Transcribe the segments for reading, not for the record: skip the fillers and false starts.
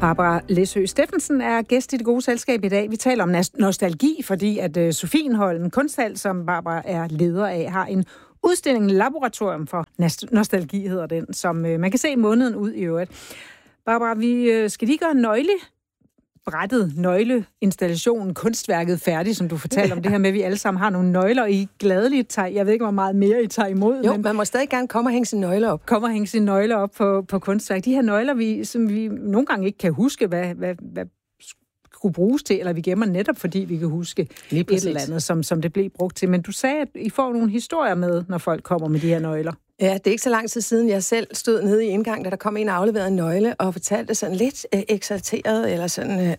Barbara Læsø Steffensen er gæst i Det Gode Selskab i dag. Vi taler om nostalgi, fordi at Sofienholm Kunsthal, som Barbara er leder af, har en udstilling Laboratorium for Nostalgi, hedder den, som man kan se måneden ud i øvrigt. Barbara, vi skal lige gøre nøgleinstallationen, kunstværket færdigt, som du fortalte om det her med, at vi alle sammen har nogle nøgler, og I gladeligt tager, jeg ved ikke, hvor meget mere I tager imod. Jo, men man må stadig gerne komme og hænge sine nøgler op. Komme og hænge sine nøgler op på kunstværk. De her nøgler, som vi nogle gange ikke kan huske, hvad skulle bruges til, eller vi gemmer netop, fordi vi kan huske et eller andet, som det blev brugt til. Men du sagde, at I får nogle historier med, når folk kommer med de her nøgler. Ja, det er ikke så lang tid siden, jeg selv stod nede i indgangen, da der kom en og afleverede en nøgle, og fortalte sådan lidt eksalteret, eller sådan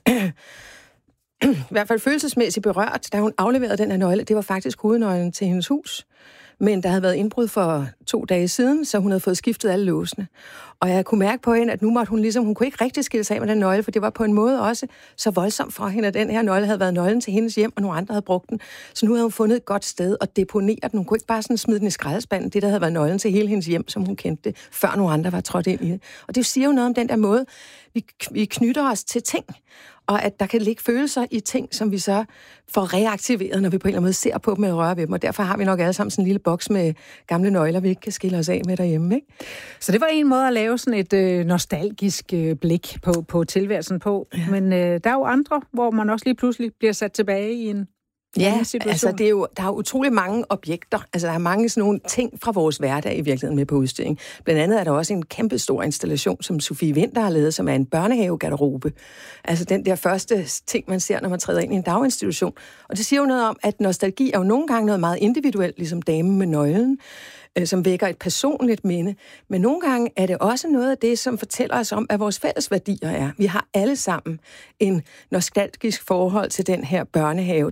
i hvert fald følelsesmæssigt berørt, da hun afleverede den her nøgle. Det var faktisk hovednøglen til hendes hus. Men der havde været indbrud for 2 dage siden, så hun havde fået skiftet alle låsene. Og jeg kunne mærke på hende, at nu måtte hun kunne ikke rigtig skille sig af med den nøgle, for det var på en måde også så voldsomt for hende, at den her nøgle havde været nøglen til hendes hjem, og nogle andre havde brugt den. Så nu havde hun fundet et godt sted og deponeret den. Hun kunne ikke bare sådan smide den i skraldespanden, det der havde været nøglen til hele hendes hjem, som hun kendte det, før nogle andre var trådt ind i det. Og det siger jo noget om den der måde, vi knytter os til ting, og at der kan ligge følelser i ting, som vi så får reaktiveret, når vi på en eller anden måde ser på dem eller rører ved dem. Og derfor har vi nok alle sammen sådan en lille boks med gamle nøgler, vi ikke kan skille os af med derhjemme, ikke? Så det var en måde at lave sådan et nostalgisk blik på tilværelsen på. Ja. Men der er jo andre, hvor man også lige pludselig bliver sat tilbage i en situation. Altså der er jo utrolig mange objekter. Altså der er mange sådan nogle ting fra vores hverdag i virkeligheden med på udstilling. Blandt andet er der også en kæmpe stor installation, som Sofie Winther har lavet, som er en børnehavegarderobe. Altså den der første ting, man ser, når man træder ind i en daginstitution. Og det siger jo noget om, at nostalgi er jo nogle gange noget meget individuelt, ligesom damen med nøglen, som vækker et personligt minde. Men nogle gange er det også noget af det, som fortæller os om, hvad vores fælles værdier er. Vi har alle sammen en nostalgisk forhold til den her børnehave.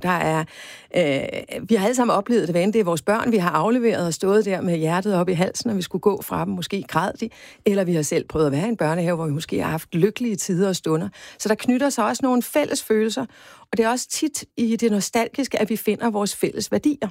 Vi har alle sammen oplevet det, hvad end det er vores børn, vi har afleveret og stået der med hjertet op i halsen, når vi skulle gå fra dem. Måske græd de, eller vi har selv prøvet at være i en børnehave, hvor vi måske har haft lykkelige tider og stunder. Så der knytter sig også nogle fælles følelser. Og det er også tit i det nostalgiske, at vi finder vores fælles værdier.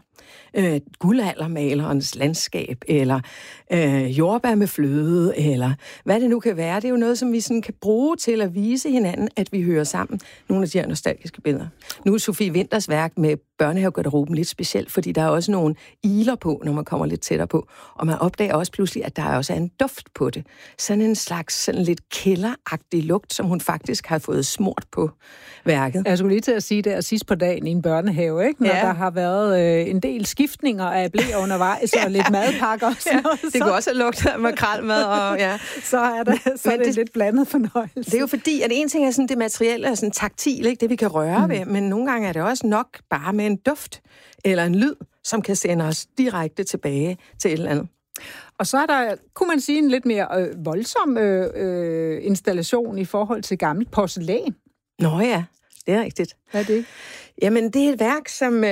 Guldaldermalerens landskab, eller jordbær med fløde, eller hvad det nu kan være. Det er jo noget, som vi sådan kan bruge til at vise hinanden, at vi hører sammen nogle af de her nostalgiske billeder. Nu er Sofie Winthers værk med børnehavegarderoben lidt specielt, fordi der er også nogle iler på, når man kommer lidt tættere på. Og man opdager også pludselig, at der også er en duft på det. Sådan en slags sådan lidt kælderagtig lugt, som hun faktisk har fået smurt på værket. Jeg skulle lige til at sige det sidst på dagen i en børnehave, ikke? Når der har været en del skiftninger af bleer undervejs og lidt madpakker og sådan noget. Det kunne også have lugtet af makrelmad og så er det lidt blandet fornøjelse. Det er jo fordi, at en ting er sådan det materielle og sådan taktil, ikke? Det vi kan røre ved, men nogle gange er det også nok bare med en duft eller en lyd, som kan sende os direkte tilbage til et eller andet. Og så er der, kunne man sige, en lidt mere voldsom installation i forhold til gammelt porcelæn. Nå ja, det er rigtigt. Hvad er det? Jamen, det er et værk, som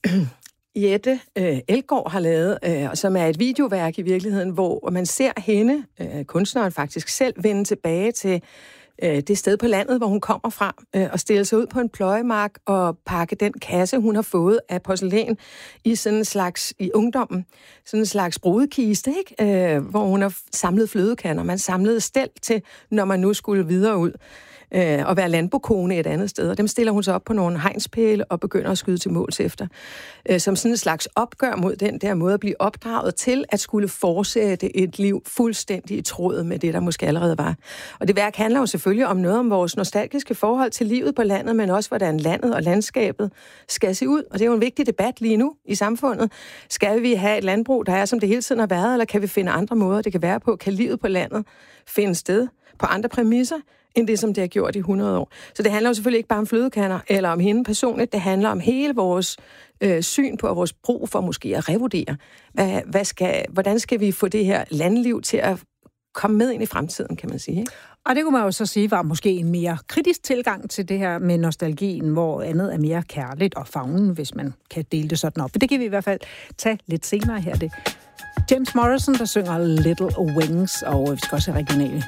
Jette Elgaard har lavet, og som er et videoværk i virkeligheden, hvor man ser hende, kunstneren faktisk selv, vende tilbage til det sted på landet, hvor hun kommer fra, og stille sig ud på en pløjemark og pakke den kasse, hun har fået af porcelæn i sådan en slags, i ungdommen, sådan en slags brudekiste, ikke? Hvor hun har samlet flødekander. Man samlede stel til, når man nu skulle videre ud og være landbokone et andet sted. Og dem stiller hun så op på nogle hegnspæle og begynder at skyde til måls efter. Som sådan en slags opgør mod den der måde at blive opdraget til at skulle fortsætte et liv fuldstændig i tråd med det, der måske allerede var. Og det værk handler jo selvfølgelig om noget om vores nostalgiske forhold til livet på landet, men også hvordan landet og landskabet skal se ud. Og det er jo en vigtig debat lige nu i samfundet. Skal vi have et landbrug, der er som det hele tiden har været, eller kan vi finde andre måder, det kan være på? Kan livet på landet finde sted på andre præmisser, end det, som det har gjort i 100 år. Så det handler jo selvfølgelig ikke bare om flødekander, eller om hende personligt. Det handler om hele vores syn på, og vores brug for måske at revurdere. Hvordan skal vi få det her landliv til at komme med ind i fremtiden, kan man sige, ikke? Og det kunne man jo så sige, var måske en mere kritisk tilgang til det her med nostalgien, hvor andet er mere kærligt og favnen, hvis man kan dele det sådan op. For det kan vi i hvert fald tage lidt senere her. Det James Morrison, der synger Little Wings, og vi skal også have regionale